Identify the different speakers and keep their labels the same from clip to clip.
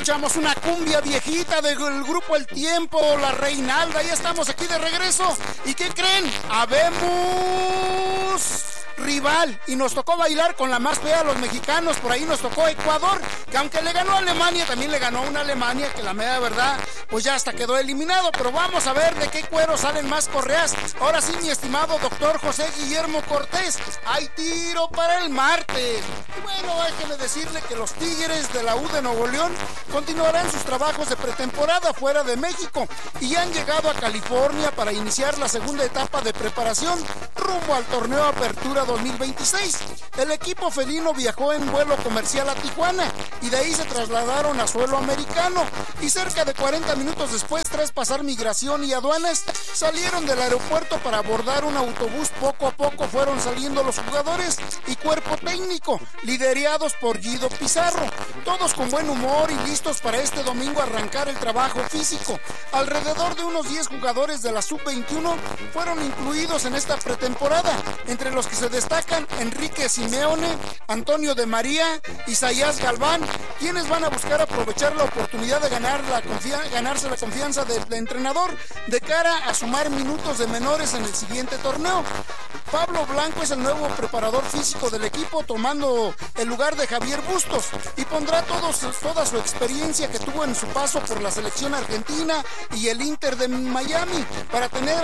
Speaker 1: escuchamos una cumbia viejita del grupo El Tiempo, La Reinalda. Ya estamos aquí de regreso. ¿Y qué creen? Habemos rival y nos tocó bailar con la más fea a los mexicanos. Por ahí nos tocó Ecuador, que aunque le ganó a Alemania, también le ganó a una Alemania que la mera verdad pues ya hasta quedó eliminado. Pero vamos a ver de qué cuero salen más correas. Ahora sí, mi estimado doctor José Guillermo Cortés, hay tiro para el martes. Y bueno, déjeme decirle que los Tigres de la U de Nuevo León continuarán sus trabajos de pretemporada fuera de México y han llegado a California para iniciar la segunda etapa de preparación rumbo al torneo Apertura 2026. El equipo felino viajó en vuelo comercial a Tijuana y de ahí se trasladaron a suelo americano, y cerca de 40 minutos después, tras pasar migración y aduanas, salieron del aeropuerto para abordar un autobús. Poco a poco fueron saliendo los jugadores y cuerpo técnico, liderados por Guido Pizarro, todos con buen humor y listos para este domingo arrancar el trabajo físico. Alrededor de unos 10 jugadores de la Sub-21 fueron incluidos en esta pretemporada, entre los que se destacan Enrique Simeone, Antonio de María, Isaías Galván, quienes van a buscar aprovechar la oportunidad de ganarse la confianza del entrenador de cara a sumar minutos de menores en el siguiente torneo. Pablo Blanco es el nuevo preparador físico del equipo, tomando el lugar de Javier Bustos, y pondrá toda su experiencia que tuvo en su paso por la selección argentina y el Inter de Miami para tener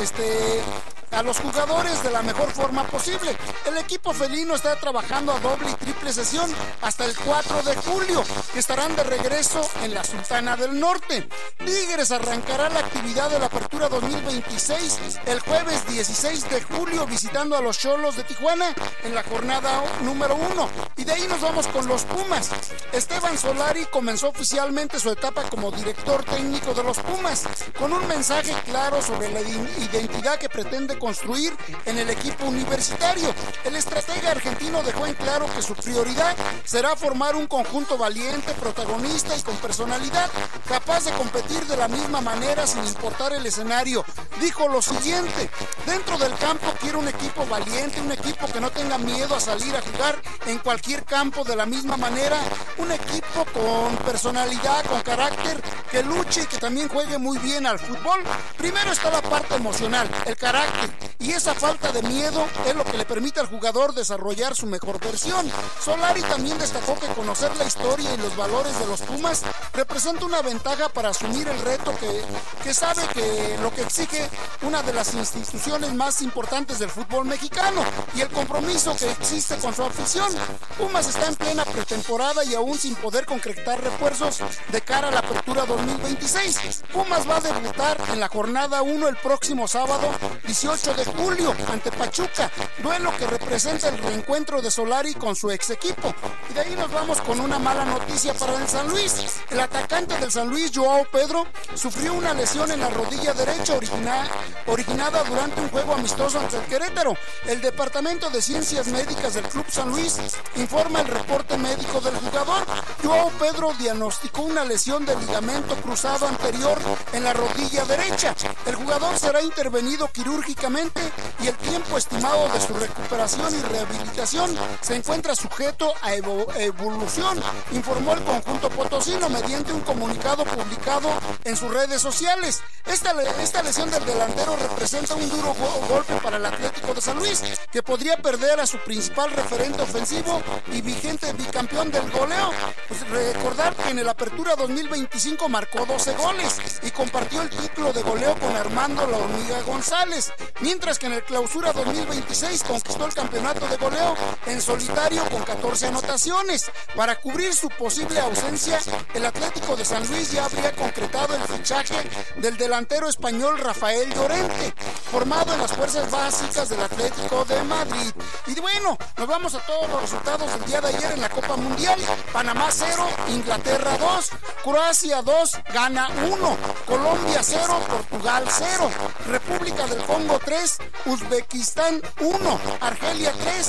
Speaker 1: a los jugadores de la mejor forma posible. El equipo felino está trabajando a doble y triple sesión hasta el 4 de julio, que estarán de regreso en la Sultana del Norte. Tigres arrancará la actividad de la Apertura 2026 el jueves 16 de julio visitando a los Xolos de Tijuana en la jornada número 1. Y de ahí nos vamos con los Pumas. Esteban Solari comenzó oficialmente su etapa como director técnico de los Pumas, con un mensaje claro sobre la identidad que pretende construir en el equipo universitario. El estratega argentino dejó en claro que su prioridad será formar un conjunto valiente, protagonista y con personalidad, capaz de competir de la misma manera sin importar el escenario. Dijo lo siguiente: dentro del campo quiero un equipo valiente, un equipo que no tenga miedo a salir a jugar en cualquier campo de la misma manera, un equipo con personalidad, con carácter, que luche y que también juegue muy bien al fútbol. Primero está la parte emocional, el carácter, y esa falta de miedo es lo que le permite al jugador desarrollar su mejor versión. Solari también destacó que conocer la historia y los valores de los Pumas representa una ventaja para asumir el reto que sabe que lo que exige una de las instituciones más importantes del fútbol mexicano y el compromiso que existe con su afición. Pumas está en plena pretemporada y aún sin poder concretar refuerzos de cara a la Apertura 2026. Pumas va a debutar en la jornada 1 el próximo sábado 18 de julio ante Pachuca, duelo que representa el reencuentro de Solari con su ex equipo. Y de ahí nos vamos con una mala noticia para el San Luis. El atacante del San Luis, Joao Pedro, sufrió una lesión en la rodilla derecha originada durante un juego amistoso ante el Querétaro. El Departamento de Ciencias Médicas del Club San Luis informa el reporte médico del jugador. Joao Pedro diagnosticó una lesión de ligamento cruzado anterior en la rodilla derecha. El jugador será intervenido quirúrgicamente y el tiempo estimado de su recuperación y rehabilitación se encuentra sujeto a evolución, informó el conjunto potosino mediante un comunicado publicado en sus redes sociales. Esta lesión del delantero representa un duro golpe para el Atlético de San Luis, que podría perder a su principal referente ofensivo y vigente bicampeón del goleo. Pues recordar que en el Apertura 2025 marcó 12 goles y compartió el título de goleo con Armando La Hormiga González, mientras que en el Clausura 2026 conquistó el campeonato de goleo en solitario con 14 anotaciones. Para cubrir su posible ausencia, el Atlético de San Luis ya habría concretado el fichaje del delantero español Rafael Llorente, formado en las fuerzas básicas del Atlético de Madrid. Y bueno, nos vamos a todos los resultados del día de ayer en la Copa Mundial. Panamá 0, Inglaterra 2, Croacia 2, Ghana 1, Colombia 0, Portugal 0, República del Congo 3, Uzbekistán 1, Argelia 3,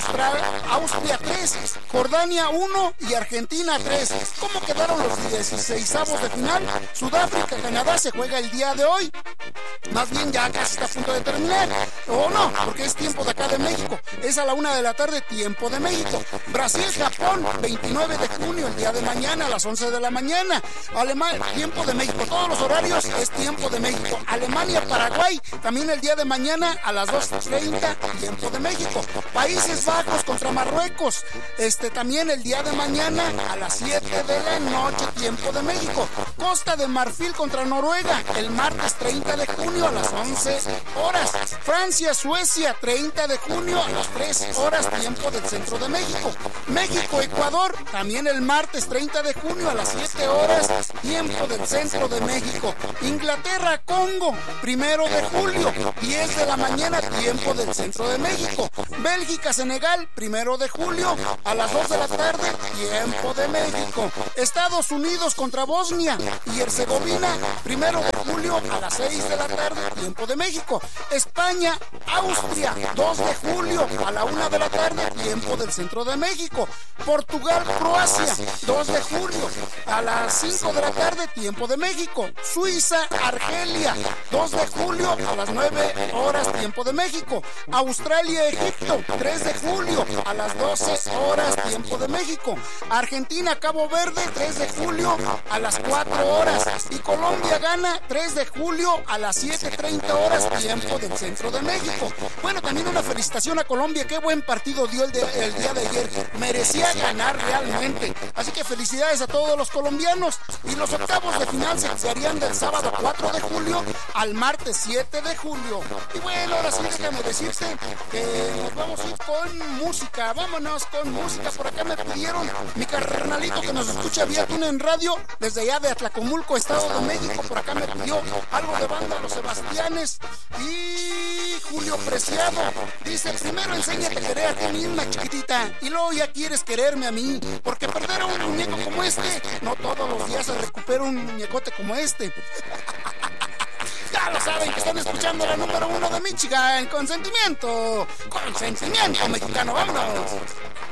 Speaker 1: Austria 3, Jordania 1 y Argentina 3. ¿Cómo quedaron los 16avos de final? Sudáfrica, Canadá se juega el día de hoy. Más bien ya casi está a punto de terminar. O no, porque es tiempo de acá de México. Es a la 1 de la tarde, tiempo de México. Brasil, Japón, 29 de junio, el día de mañana a las 11 de la mañana. gana. Tiempo de México, todos los horarios es tiempo de México. Alemania, Paraguay, también el día de mañana a las 2:30, tiempo de México. Países Bajos contra Marruecos, también el día de mañana a las 7 de la noche, tiempo de México. Costa de Marfil contra Noruega, el martes 30 de junio a las 11 horas. Francia, Suecia, 30 de junio a las 3 horas, tiempo del centro de México. México, Ecuador, también el martes 30 de junio a las 7 horas, tiempo del centro de México. Inglaterra, Congo, 1 de julio, 10 de la mañana, tiempo del centro de México. Bélgica, Senegal, 1 de julio a las 2 de la tarde, tiempo de México. Estados Unidos contra Bosnia y Herzegovina, 1 de julio a las 6 de la tarde, tiempo de México. España, Austria, 2 de julio a la 1 de la tarde, tiempo del centro de México. Portugal, Croacia, 2 de julio a las 5 de la tarde, tiempo de México. Suiza, Argelia, 2 de julio a las 9 horas, tiempo de México. Australia, Egipto, 3 de julio a las 12 horas, tiempo de México. Argentina, Cabo Verde, 3 de julio a las 4 horas. Y Colombia, Ghana, 3 de julio a las 7:30 horas, tiempo del centro de México. Bueno, también una felicitación a Colombia, qué buen partido dio el día de ayer, merecía ganar realmente, así que felicidades a todos los colombianos. Y los octavos de final se jugarían del sábado 4 de julio al martes 7 de julio. Y bueno, ahora sí déjame decirte que nos vamos a ir con música, vámonos con música. Por acá me pidieron mi carnalito que nos escucha vía TuneIn Radio desde allá de Atlacomulco, Estado de México. Por acá me pidió algo de banda Los Sebastianes. Y Julio Preciado dice: primero enséñate a querer a ti misma, chiquitita, y luego ya quieres quererme a mí, porque perder a un muñeco como este, no todos los días se recupera un muñecote como este. Ya lo saben que están escuchando la número 1 de Michigan, con sentimiento mexicano, vámonos.